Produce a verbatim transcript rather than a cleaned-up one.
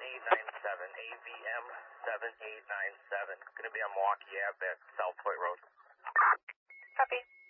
eight nine seven, A V M seven eight nine seven. Going to be on Milwaukee Ave at South Point Road. Copy.